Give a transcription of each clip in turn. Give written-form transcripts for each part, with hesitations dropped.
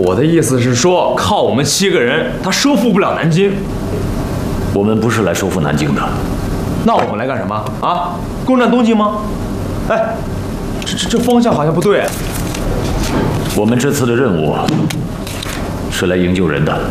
我的意思是说，靠我们7个人，他收复不了南京。 我们不是来收复南京的。 那我们来干什么啊？攻占东京吗？哎，这方向好像不对。 我们这次的任务是来营救人的。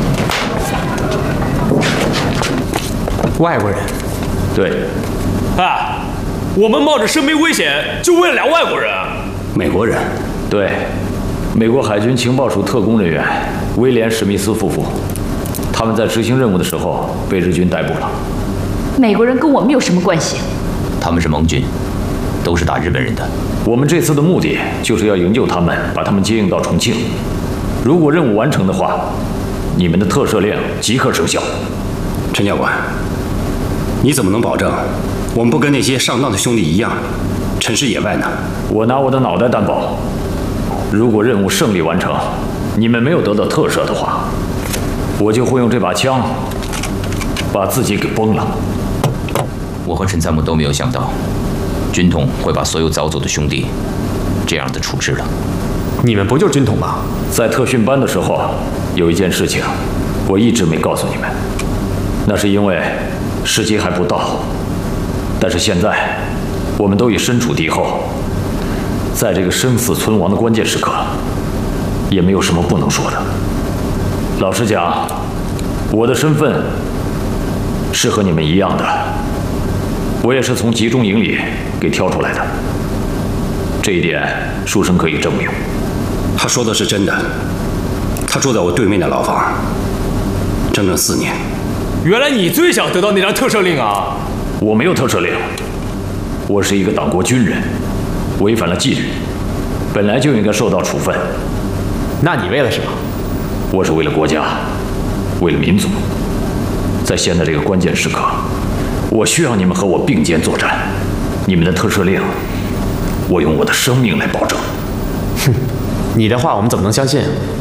外国人？ 对。 哎，我们冒着生命危险，就为了俩外国人？ 美国人？ 对，美国海军情报署特工人员威廉·史密斯夫妇，他们在执行任务的时候被日军逮捕了。 美国人跟我们有什么关系？ 他们是盟军，都是打日本人的。 我们这次的目的就是要营救他们，把他们接应到重庆。如果任务完成的话，你们的特赦令即刻生效。 陈教官，你怎么能保证我们不跟那些上当的兄弟一样，沉尸野外呢？ 我拿我的脑袋担保，如果任务胜利完成，你们没有得到特赦的话，我就会用这把枪把自己给崩了。 我和陈参谋都没有想到，军统会把所有早走的兄弟这样的处置了。 你们不就军统吗？ 在特训班的时候，有一件事情，我一直没告诉你们，那是因为时机还不到。但是现在，我们都已身处敌后，在这个生死存亡的关键时刻，也没有什么不能说的。老实讲，我的身份是和你们一样的，我也是从集中营里给挑出来的，这一点书生可以证明。 他说的是真的，他住在我对面的牢房，整整4年。 原来你最想得到那张特赦令啊！ 我没有特赦令，我是一个党国军人，违反了纪律，本来就应该受到处分。 那你为了什么？ 我是为了国家，为了民族。在现在这个关键时刻，我需要你们和我并肩作战。你们的特赦令，我用我的生命来保证。 哼，你的话我们怎么能相信？